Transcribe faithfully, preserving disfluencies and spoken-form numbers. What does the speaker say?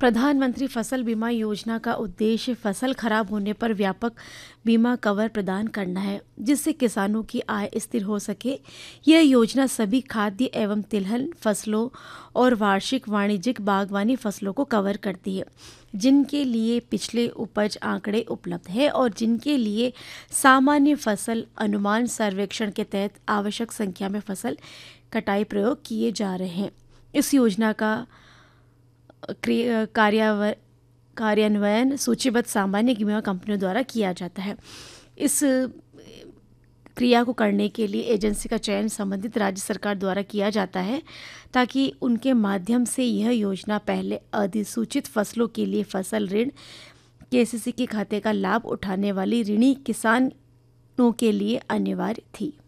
प्रधानमंत्री फसल बीमा योजना का उद्देश्य फसल खराब होने पर व्यापक बीमा कवर प्रदान करना है, जिससे किसानों की आय स्थिर हो सके। यह योजना सभी खाद्य एवं तिलहन फसलों और वार्षिक वाणिज्यिक बागवानी फसलों को कवर करती है, जिनके लिए पिछले उपज आंकड़े उपलब्ध हैं और जिनके लिए सामान्य फसल अनुमान सर्वेक्षण के तहत आवश्यक संख्या में फसल कटाई प्रयोग किए जा रहे हैं। इस योजना का कार्याव कार्यान्वयन सूचीबद्ध सामान्य बीमा कंपनियों द्वारा किया जाता है। इस क्रिया को करने के लिए एजेंसी का चयन संबंधित राज्य सरकार द्वारा किया जाता है, ताकि उनके माध्यम से यह योजना पहले अधिसूचित फसलों के लिए फसल ऋण केसीसी के खाते का लाभ उठाने वाली ऋणी किसानों के लिए अनिवार्य थी।